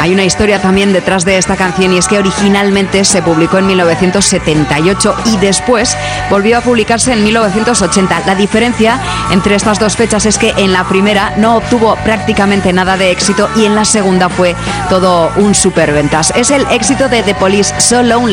Hay una historia también detrás de esta canción, y es que originalmente se publicó en 1978 y después volvió a publicarse en 1980. La diferencia entre estas dos fechas es que en la primera no obtuvo prácticamente nada de éxito y en la segunda fue todo un superventas. Es el éxito de The Police, So Lonely.